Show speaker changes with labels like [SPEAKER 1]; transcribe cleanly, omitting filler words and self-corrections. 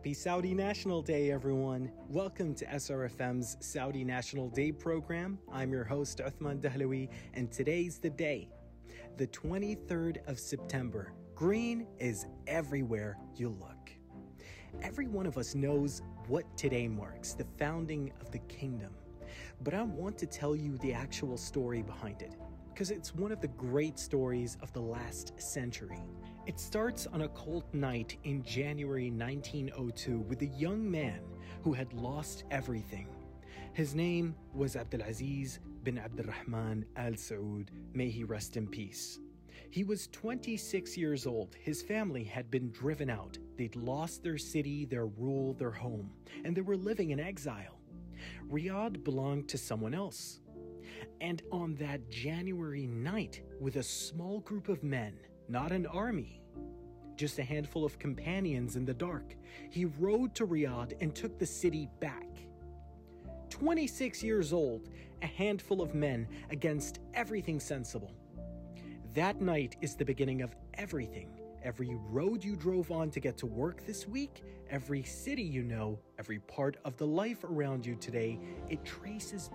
[SPEAKER 1] Happy Saudi National Day, everyone. Welcome to SRFM's Saudi National Day program. I'm your host, Uthman Dahlawi, and today's the day, the 23rd of September. Green is everywhere you look. Every one of us knows what today marks, the founding of the kingdom. But I want to tell you the actual story behind it, because it's one of the great stories of the last century. It starts on a cold night in January 1902 with a young man who had lost everything. His name was Abdulaziz bin Abdurrahman Al Saud. May he rest in peace. He was 26 years old. His family had been driven out. They'd lost their city, their rule, their home, and they were living in exile. Riyadh belonged to someone else. And on that January night, with a small group of men, not an army, just a handful of companions in the dark, he rode to Riyadh and took the city back. 26 years old, a handful of men against everything sensible. That night is the beginning of everything. Every road you drove on to get to work this week, every city you know, every part of the life around you today, it traces